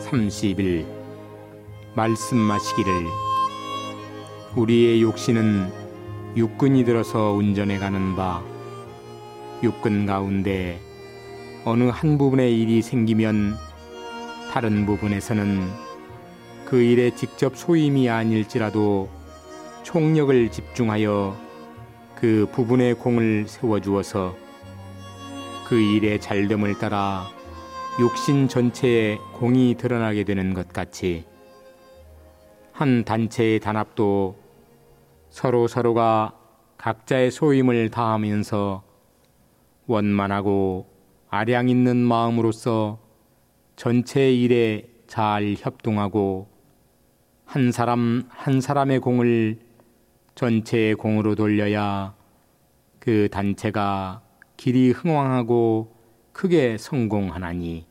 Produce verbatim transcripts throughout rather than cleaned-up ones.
삼십 일 말씀하시기를 우리의 욕심은 육근이 들어서 운전해 가는 바 육근 가운데 어느 한 부분의 일이 생기면 다른 부분에서는 그 일에 직접 소임이 아닐지라도 총력을 집중하여 그 부분의 공을 세워주어서 그 일의 잘됨을 따라 육신 전체에 공이 드러나게 되는 것 같이 한 단체의 단합도 서로 서로가 각자의 소임을 다하면서 원만하고 아량 있는 마음으로서 전체의 일에 잘 협동하고 한 사람 한 사람의 공을 전체의 공으로 돌려야 그 단체가 길이 흥왕하고 크게 성공하나니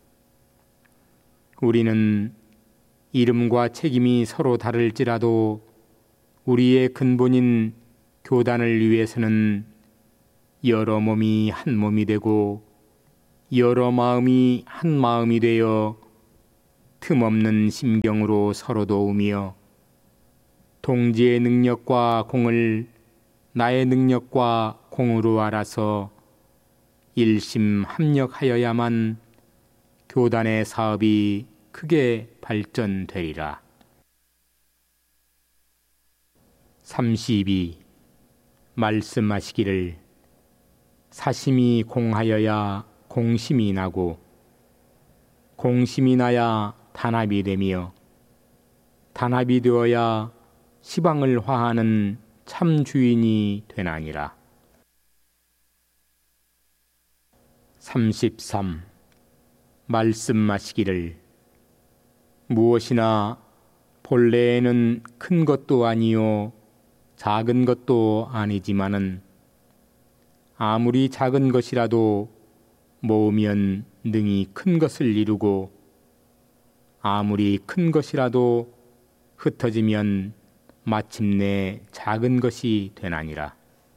우리는 이름과 책임이 서로 다를지라도 우리의 근본인 교단을 위해서는 여러 몸이 한 몸이 되고 여러 마음이 한 마음이 되어 틈없는 심경으로 서로 도우며 동지의 능력과 공을 나의 능력과 공으로 알아서 일심합력하여야만 교단의 사업이 크게 발전되리라. 삼십이 말씀하시기를 사심이 공하여야 공심이 나고 공심이 나야 단합이 되며 단합이 되어야 시방을 화하는 참 주인이 되나니라. 삼십삼 말씀하시기를 무엇이나 본래에는 큰 것도 아니요 작은 것도 아니지만은 아무리 작은 것이라도 모으면 능히 큰 것을 이루고 아무리 큰 것이라도 흩어지면 마침내 작은 것이 되나니라.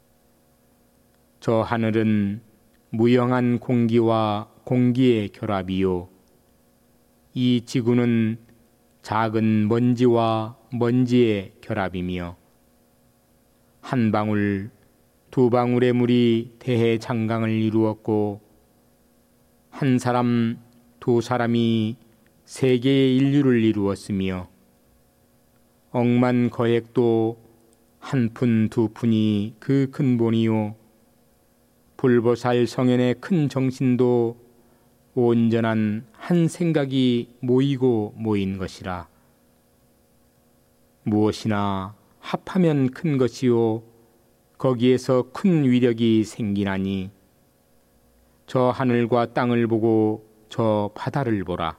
저 하늘은 무영한 공기와 공기의 결합이요 이 지구는 작은 먼지와 먼지의 결합이며 한 방울 두 방울의 물이 대해장강을 이루었고 한 사람 두 사람이 세계의 인류를 이루었으며 억만 거액도 한 푼 두 푼이 그 근본이요 불보살 성현의 큰 정신도 온전한 한 생각이 모이고 모인 것이라. 무엇이나 합하면 큰 것이요 거기에서 큰 위력이 생기나니 저 하늘과 땅을 보고 저 바다를 보라.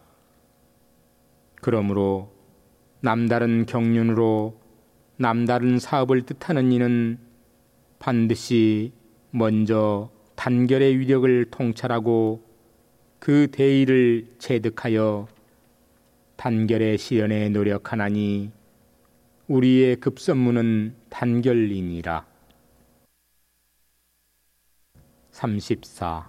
그러므로 남다른 경륜으로 남다른 사업을 뜻하는 이는 반드시 먼저 단결의 위력을 통찰하고 그 대의를 체득하여 단결의 실현에 노력하나니 우리의 급선무는 단결이니라. 삼십사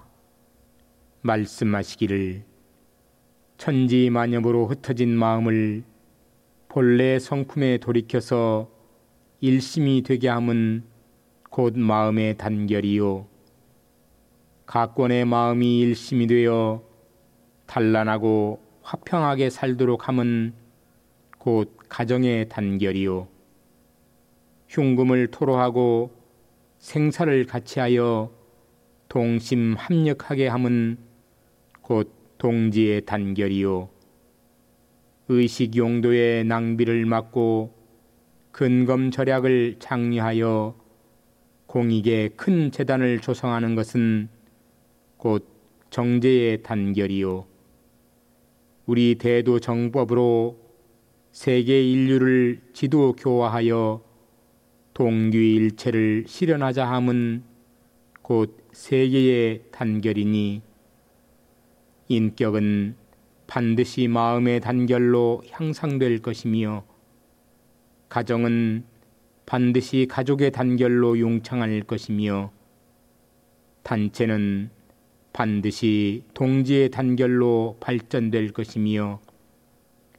말씀하시기를 천지만엽으로 흩어진 마음을 본래 성품에 돌이켜서 일심이 되게 함은 곧 마음의 단결이요 각권의 마음이 일심이 되어 단란하고 화평하게 살도록 함은 곧 가정의 단결이요 흉금을 토로하고 생사를 같이하여 동심합력하게 함은 곧 동지의 단결이요 의식 용도의 낭비를 막고 근검절약을 장려하여 공익의 큰 재단을 조성하는 것은 곧 정제의 단결이요 우리 대도 정법으로 세계 인류를 지도 교화하여 동귀일체를 실현하자 함은 곧 세계의 단결이니 인격은 반드시 마음의 단결로 향상될 것이며 가정은 반드시 가족의 단결로 용창할 것이며 단체는 반드시 동지의 단결로 발전될 것이며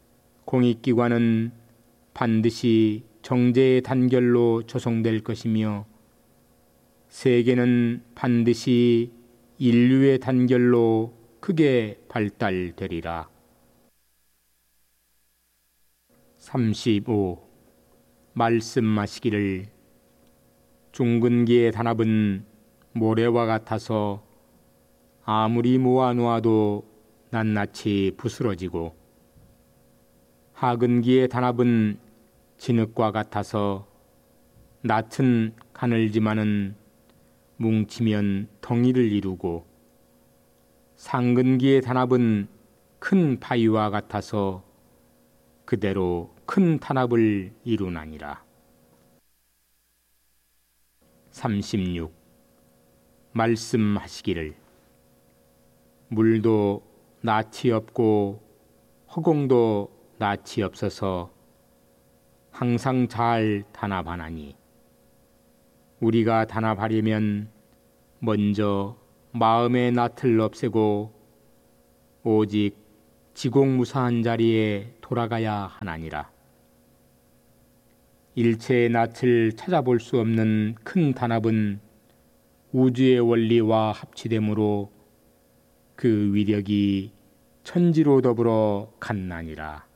공익기관은 반드시 정제의 단결로 조성될 것이며 세계는 반드시 인류의 단결로 크게 발달되리라. 삼십오. 말씀하시기를 중근기의 단합은 모래와 같아서 아무리 모아놓아도 낱낱이 부스러지고 하근기의 단합은 진흙과 같아서 낫은 가늘지만은 뭉치면 덩이를 이루고 상근기의 단합은 큰 바위와 같아서 그대로 큰 탄압을 이루나니라. 삼십육. 말씀하시기를 물도 낯이 없고 허공도 낯이 없어서 항상 잘 단합하나니 우리가 단합하려면 먼저 마음의 낯을 없애고 오직 지공무사한 자리에 돌아가야 하나니라. 일체의 낯을 찾아볼 수 없는 큰 단합은 우주의 원리와 합치되므로 그 위력이 천지로 더불어 같나니라.